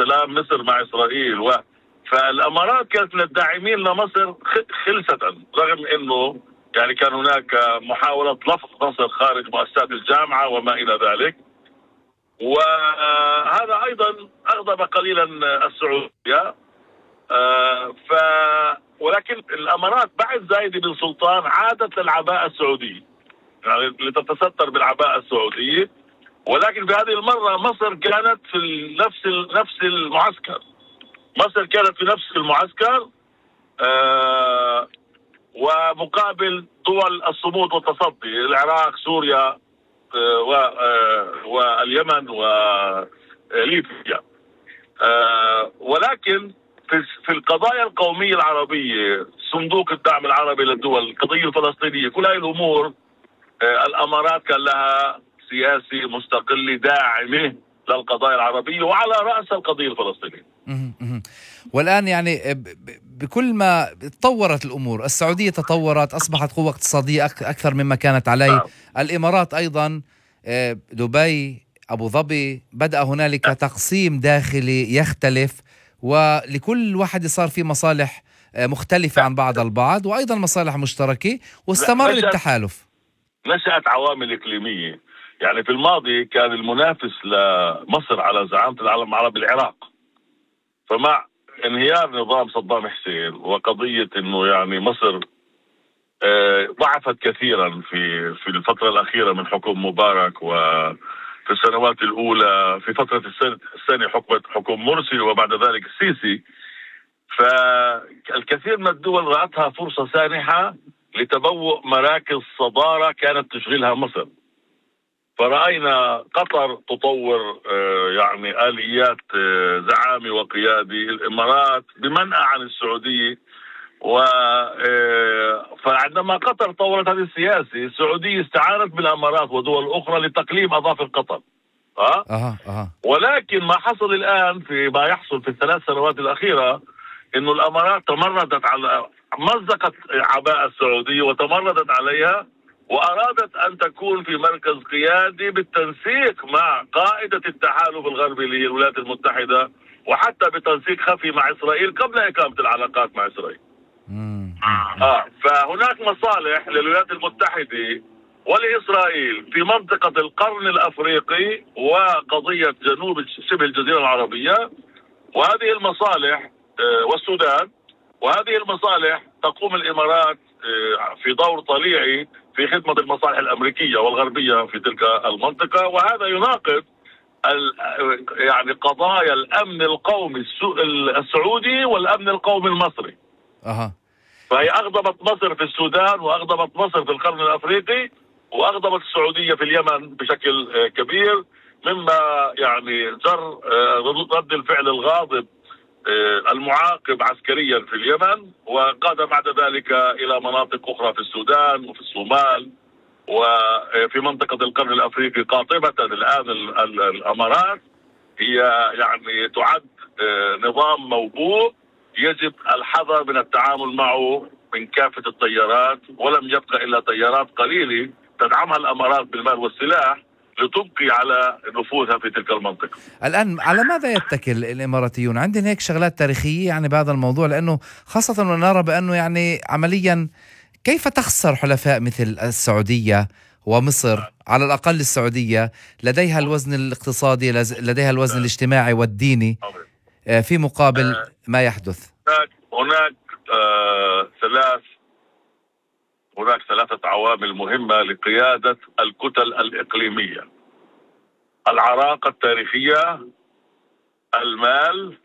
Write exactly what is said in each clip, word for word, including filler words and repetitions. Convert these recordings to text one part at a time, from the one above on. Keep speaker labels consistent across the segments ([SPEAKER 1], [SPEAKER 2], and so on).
[SPEAKER 1] سلام مصر مع إسرائيل. و فالأمارات كانت من الداعمين لمصر خلسة، رغم أنه يعني كان هناك محاولة لفظ مصر خارج مؤسسات الجامعة وما إلى ذلك. وهذا أيضا أغضب قليلا السعودية. ف ولكن الأمارات بعد زايد بن سلطان عادت للعباءة السعودية، يعني لتتستر بالعباءة السعودية. ولكن في هذه المرة مصر كانت في نفس نفس المعسكر، مصر كانت في نفس المعسكر آه ومقابل دول الصمود والتصدي، العراق، سوريا، آه آه واليمن وليبيا. آه ولكن في في القضايا القومية العربية، صندوق الدعم العربي للدول، القضية الفلسطينية، كل هذه الأمور آه الأمارات كان لها سياسي مستقل داعمه للقضايا العربية، وعلى رأس القضية الفلسطينية.
[SPEAKER 2] والآن يعني بكل ما تطورت الأمور، السعودية تطورت، أصبحت قوة اقتصادية أكثر مما كانت عليه. الإمارات أيضا، دبي، أبو ظبي، بدأ هنالك تقسيم داخلي يختلف، ولكل واحد صار فيه مصالح مختلفة عن بعض البعض، وأيضا مصالح مشتركة، واستمر التحالف.
[SPEAKER 1] نشأت عوامل إقليمية. يعني في الماضي كان المنافس لمصر على زعامة العالم العربي العراق، فمع انهيار نظام صدام حسين وقضية انه يعني مصر ضعفت كثيرا في في الفترة الأخيرة من حكم مبارك، وفي السنوات الأولى في فترة الثانية حكم حكم مرسي وبعد ذلك السيسي. فالكثير من الدول رأتها فرصة سانحة لتبوء مراكز صدارة كانت تشغلها مصر. فرأينا قطر تطور يعني آليات زعامة وقيادي، الإمارات بمنأى عن السعودية. و فعندما قطر طورت هذه السياسة، السعودية استعانت بالإمارات ودول أخرى لتقليم أظافر قطر. أه؟
[SPEAKER 2] أه أه.
[SPEAKER 1] ولكن ما حصل الآن في ما يحصل في الثلاث سنوات الأخيرة إنه الإمارات تمردت على مزقت عباءة السعودية وتمردت عليها، وأرادت أن تكون في مركز قيادي بالتنسيق مع قائدة التحالف الغربي اللي هي الولايات المتحدة، وحتى بتنسيق خفي مع إسرائيل قبل إقامة العلاقات مع إسرائيل. آه فهناك مصالح للولايات المتحدة ولإسرائيل في منطقة القرن الأفريقي وقضية جنوب شبه الجزيرة العربية، وهذه المصالح آه والسودان، وهذه المصالح تقوم الإمارات آه في دور طليعي في خدمة المصالح الأمريكية والغربية في تلك المنطقة. وهذا يناقض يعني قضايا الأمن القومي السعودي والأمن القومي المصري.
[SPEAKER 2] أها.
[SPEAKER 1] فهي أغضبت مصر في السودان، وأغضبت مصر في القرن الأفريقي، وأغضبت السعودية في اليمن بشكل كبير، مما يعني جر رد الفعل الغاضب المعاقب عسكريا في اليمن، وقاد بعد ذلك إلى مناطق أخرى في السودان وفي الصومال وفي منطقة القرن الأفريقي قاطبة. الآن الأمارات هي يعني تعد نظام موبوء يجب الحذر من التعامل معه من كافة التيارات، ولم يبقى إلا تيارات قليلة تدعمها الأمارات بالمال والسلاح لتبقي على نفوذها في تلك المنطقة.
[SPEAKER 2] الآن على ماذا يتكل الإماراتيون؟ عندنا هيك شغلات تاريخية يعني بهذا الموضوع، لأنه خاصة ونرى بأنه يعني عمليا كيف تخسر حلفاء مثل السعودية ومصر، على الأقل السعودية لديها الوزن الاقتصادي، لديها الوزن الاجتماعي والديني في مقابل ما يحدث.
[SPEAKER 1] هناك هناك آه ثلاث هناك ثلاثة عوامل مهمة لقيادة الكتل الإقليمية: العراقة التاريخية، المال،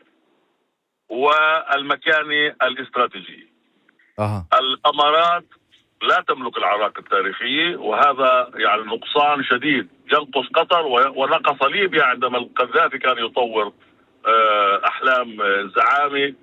[SPEAKER 1] والمكانة الاستراتيجية.
[SPEAKER 2] أه.
[SPEAKER 1] الأمارات لا تملك العراقة التاريخية، وهذا يعني نقصان شديد ينقص قطر ونقص ليبيا عندما القذافي كان يطور أحلام زعامة.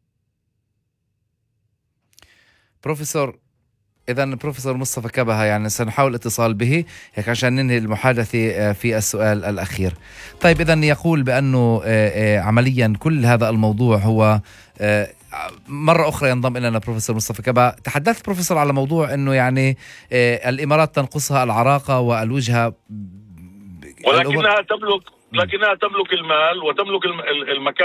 [SPEAKER 2] بروفيسور، إذن بروفيسور مصطفى كبهة يعني سنحاول الاتصال به هيك عشان ننهي المحادثة في السؤال الأخير. طيب، إذن يقول بأنه عمليا كل هذا الموضوع هو مرة أخرى ينضم إلينا بروفيسور مصطفى كبهة. تحدثت بروفيسور على موضوع أنه يعني الإمارات تنقصها العراقة والوجهة،
[SPEAKER 1] ولكنها تملك لكنها تملك المال وتملك المكان.